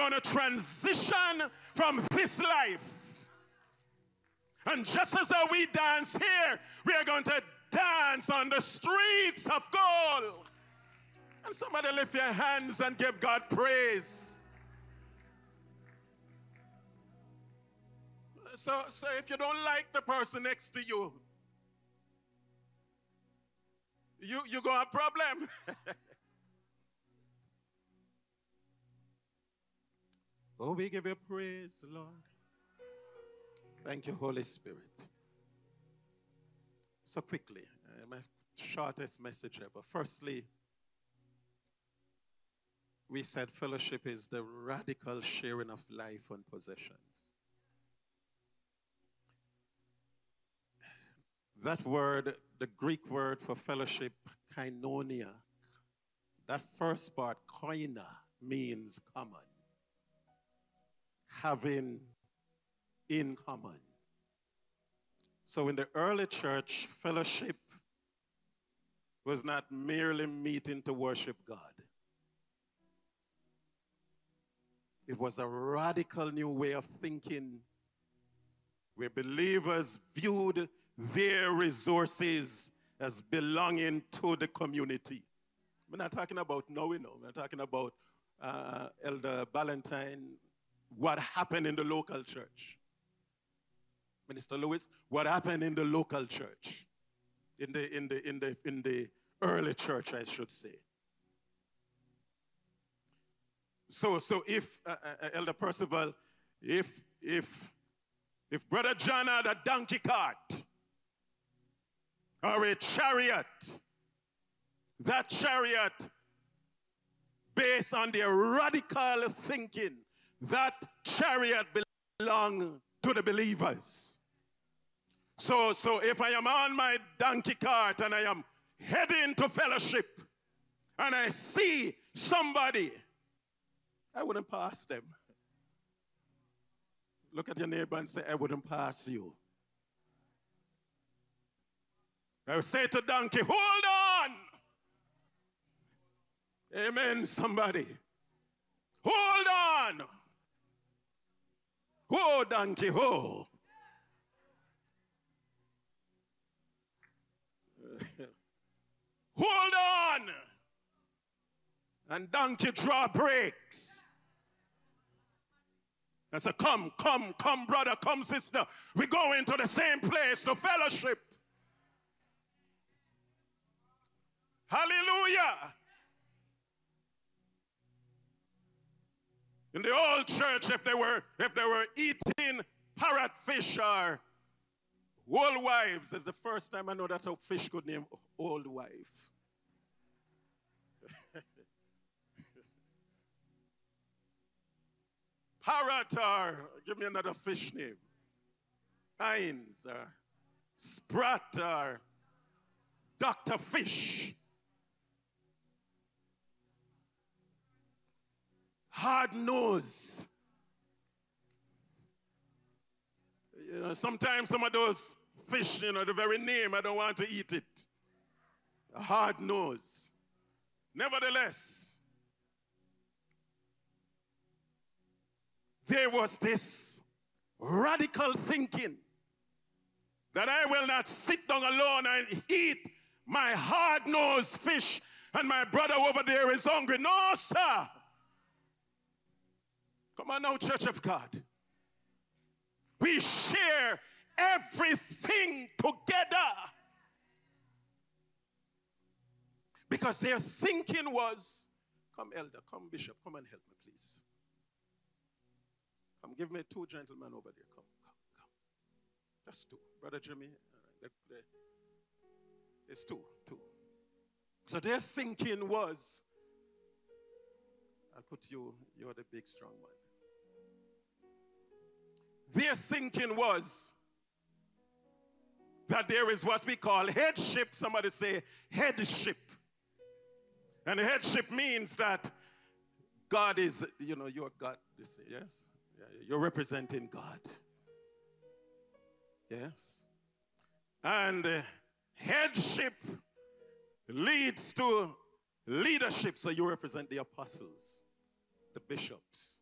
going to transition from this life. And just as how we dance here, we are going to dance on the streets of gold. And somebody lift your hands and give God praise. So if you don't like the person next to you, you got a problem. Oh, we give you praise, Lord. Thank you, Holy Spirit. So quickly, my shortest message ever. Firstly, we said fellowship is the radical sharing of life and possessions. That word, the Greek word for fellowship, koinonia, that first part, koina, means common. Having in common. So in the early church, fellowship was not merely meeting to worship God. It was a radical new way of thinking where believers viewed their resources as belonging to the community. We're not talking about now, we're talking about Elder Ballantyne, what happened in the local church. Minister Lewis, what happened in the local church, in the early church, I should say. So if Elder Percival, if Brother John had a donkey cart or a chariot, that chariot, based on their radical thinking, that chariot belonged to the believers. So if I am on my donkey cart and I am heading to fellowship and I see somebody, I wouldn't pass them. Look at your neighbor and say, I wouldn't pass you. I would say to donkey, hold on. Amen, somebody. Hold on. Ho, donkey, ho. Hold on. And donkey draw brakes. I said, come, brother, come, sister. We go into the same place to fellowship. Hallelujah. In the old church, if they were eating parrotfish or old wives, it's the first time I know that a fish could name old wife. Parrot or, give me another fish name. Heinz or Sprat or Dr. Fish. Hard nose. You know, sometimes some of those fish, the very name, I don't want to eat it. A hard nose. Nevertheless, there was this radical thinking that I will not sit down alone and eat my hard-nosed fish and my brother over there is hungry. No, sir. Come on now, Church of God. We share everything together. Because their thinking was, come elder, come bishop, come and help me please. Come, give me 2 gentlemen over there. Come. Just 2. Brother Jimmy, it's 2. So their thinking was, I'll put you're the big strong one. Their thinking was that there is what we call headship. Somebody say headship. And headship means that God is, you're God. Yes? You're representing God. Yes? And headship leads to leadership. So you represent the apostles, the bishops,